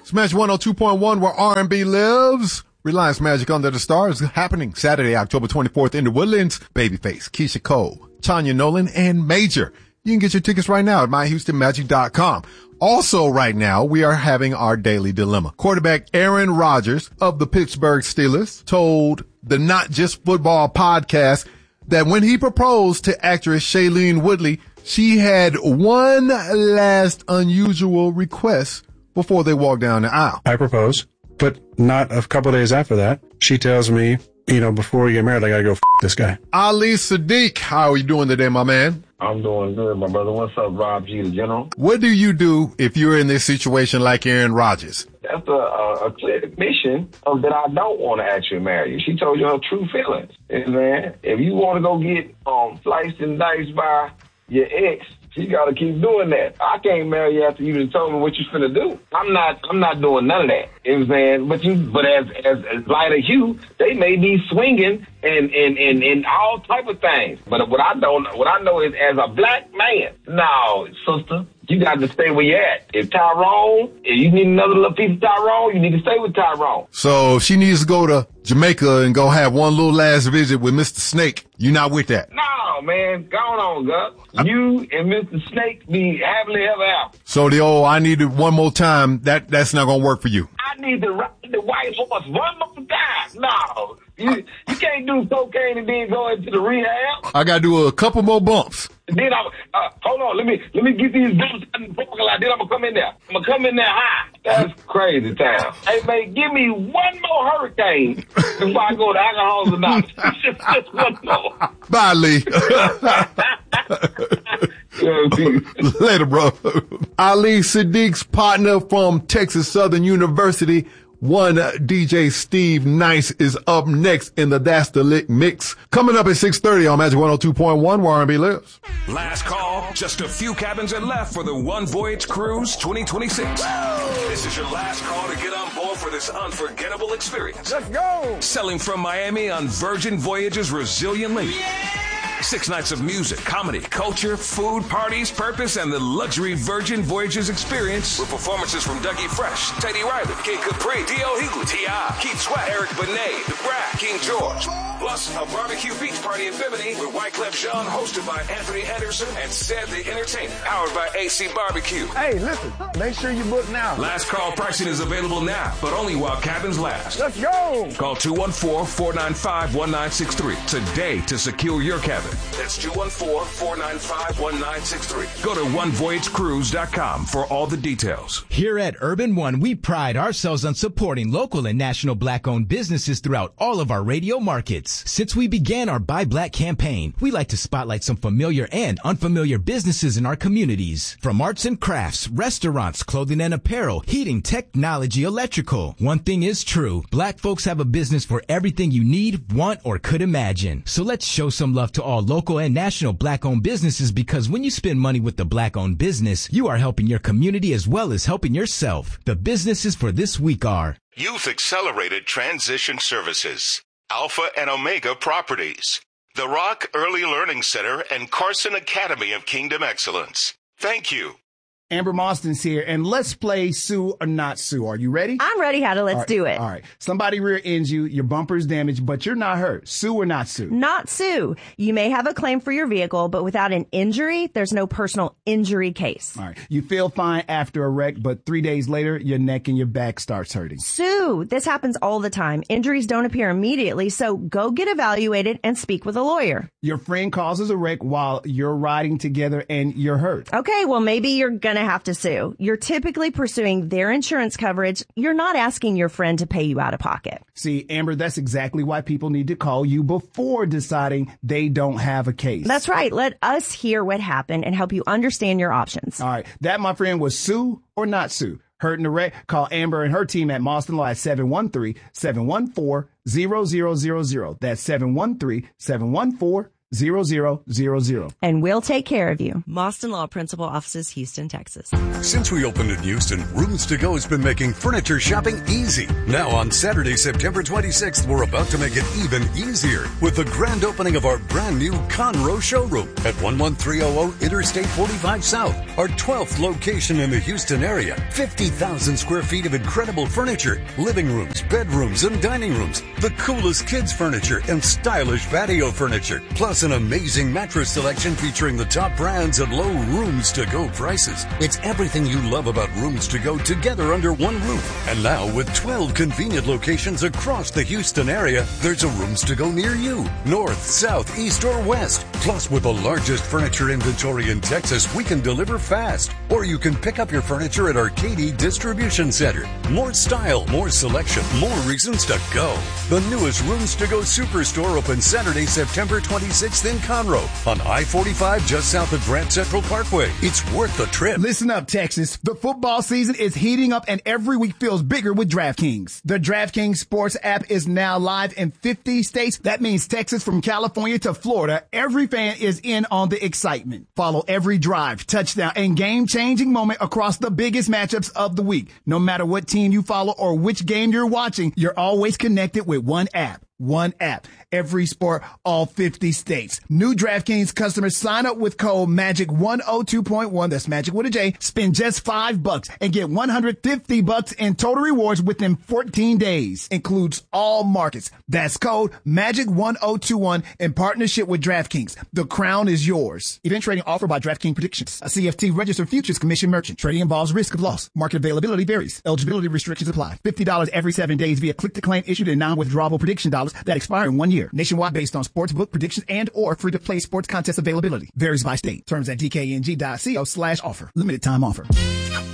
Smash 102.1 where R&B lives. Reliance Magic Under the Stars happening Saturday, October 24th in the Woodlands. Babyface, Keisha Cole, Tanya Nolan, and Major. You can get your tickets right now at myhoustonmagic.com. Also right now, we are having our daily dilemma. Quarterback Aaron Rodgers of the Pittsburgh Steelers told the Not Just Football podcast that when he proposed to actress Shailene Woodley, she had one last unusual request before they walked down the aisle. I propose, but not a couple of days after that, she tells me, before we get married, I gotta go this guy. Ali Sadiq, how are you doing today, my man? I'm doing good, my brother. What's up, Rob G, the general? What do you do if you're in this situation like Aaron Rodgers? That's a clear admission that I don't want to actually marry you. She told you her true feelings. Man, if you want to go get sliced and diced by your ex, you gotta keep doing that. I can't marry you after you done told me what you finna do. I'm not doing none of that. You know what I'm saying? But as light of hue, they may be swinging and all type of things. But what I know is as a black man, no, sister, you got to stay where you at. If you need another little piece of Tyrone, you need to stay with Tyrone. So if she needs to go to Jamaica and go have one little last visit with Mr. Snake, you not with that? No, man. Go on, Gus. You and Mr. Snake be happily ever after. So I need it one more time, that's not going to work for you. I need to ride the white horse one more time. No. You can't do cocaine and then go into the rehab. I got to do a couple more bumps. Then hold on, let me get these bumps in the parking lot. Then I'm gonna come in there. I'm gonna come in there high. That's crazy town. Hey man, give me one more hurricane before I go to Alcoholics Anonymous. Just one more. Bye, Lee. Later, bro. Ali Sadiq's partner from Texas Southern University, one DJ Steve Nice, is up next in the That's the Lick mix. Coming up at 6:30 on Magic 102.1 where R&B lives. Last call. Just a few cabins are left for the One Voyage Cruise 2026. This is your last call to get on board for this unforgettable experience. Let's go. Sailing from Miami on Virgin Voyages Resilient Lady. Yeah! 6 nights of music, comedy, culture, food, parties, purpose, and the luxury Virgin Voyages experience with performances from Dougie Fresh, Teddy Riley, Kid Capri, D.L. Hughley, T.I., Keith Sweat, Eric Benet, The Brat, King George. Plus, a barbecue beach party in Bimini with Wyclef Jean, hosted by Anthony Anderson and Ced the Entertainer, powered by AC Barbecue. Hey, listen, make sure you book now. Last call pricing is available now, but only while cabins last. Let's go. Call 214-495-1963 today to secure your cabin. That's 214-495-1963. Go to onevoyagecruise.com for all the details. Here at Urban One, we pride ourselves on supporting local and national Black-owned businesses throughout all of our radio markets. Since we began our Buy Black campaign, we like to spotlight some familiar and unfamiliar businesses in our communities. From arts and crafts, restaurants, clothing and apparel, heating, technology, electrical. One thing is true. Black folks have a business for everything you need, want, or could imagine. So let's show some love to all local and national Black-owned businesses, because when you spend money with the Black-owned business, you are helping your community as well as helping yourself. The businesses for this week are Youth Accelerated Transition Services, Alpha and Omega Properties, The Rock Early Learning Center, and Carson Academy of Kingdom Excellence. Thank you. Amber Mostyn's here, and let's play Sue or Not Sue. Are you ready? I'm ready, Hattie. Let's do it. All right. Somebody rear ends you, your bumper's damaged, but you're not hurt. Sue or not sue? Not sue. You may have a claim for your vehicle, but without an injury, there's no personal injury case. All right. You feel fine after a wreck, but 3 days later, your neck and your back starts hurting. Sue. This happens all the time. Injuries don't appear immediately, so go get evaluated and speak with a lawyer. Your friend causes a wreck while you're riding together and you're hurt. Okay, well, maybe you're going to have to sue. You're typically pursuing their insurance coverage. You're not asking your friend to pay you out of pocket. See, Amber, that's exactly why people need to call you before deciding they don't have a case. That's right. Let us hear what happened and help you understand your options. All right. That, my friend, was sue or not sue. Hurt in the wreck? Call Amber and her team at Mostyn Law at 713-714-0000. That's 713-714-0000. 888-866-0000. And we'll take care of you. Mostyn Law Principal Offices, Houston, Texas. Since we opened in Houston, Rooms to Go has been making furniture shopping easy. Now on Saturday, September 26th, we're about to make it even easier with the grand opening of our brand new Conroe showroom at 11300 Interstate 45 South, our 12th location in the Houston area. 50,000 square feet of incredible furniture, living rooms, bedrooms, and dining rooms, the coolest kids furniture, and stylish patio furniture, plus an amazing mattress selection featuring the top brands at low Rooms to Go prices. It's everything you love about Rooms to Go together under one roof. And now with 12 convenient locations across the Houston area, there's a Rooms to Go near you, north, south, east, or west. Plus, with the largest furniture inventory in Texas, we can deliver fast. Or you can pick up your furniture at our Katy Distribution Center. More style, more selection, more reasons to go. The newest Rooms to Go Superstore opens Saturday, September 26th in Conroe on I-45 just south of Grant Central Parkway. It's worth the trip. Listen up, Texas. The football season is heating up and every week feels bigger with DraftKings. The DraftKings Sports app is now live in 50 states. That means Texas from California to Florida. Every fan is in on the excitement. Follow every drive, touchdown, and game-changing moment across the biggest matchups of the week. No matter what team you follow or which game you're watching, you're always connected with one app. One app. Every sport, all 50 states. New DraftKings customers sign up with code MAGIC102.1. That's Magic with a J. Spend just $5 and get $150 in total rewards within 14 days. Includes all markets. That's code MAGIC1021 in partnership with DraftKings. The crown is yours. Event trading offered by DraftKings Predictions, a CFT registered futures commission merchant. Trading involves risk of loss. Market availability varies. Eligibility restrictions apply. $50 every 7 days via click to claim issued in non-withdrawable prediction dollars that expire in 1 year. Nationwide based on sportsbook predictions and or free to play sports contest availability. Varies by state. Terms at dkng.co/offer. Limited time offer.